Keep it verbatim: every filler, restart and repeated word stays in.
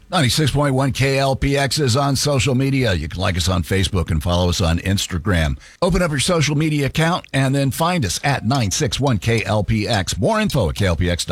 ninety-six point one K L P X is on social media. You can like us on Facebook and follow us on Instagram. Open up your social media account and then find us at nine six one K L P X. More info at K L P X dot com.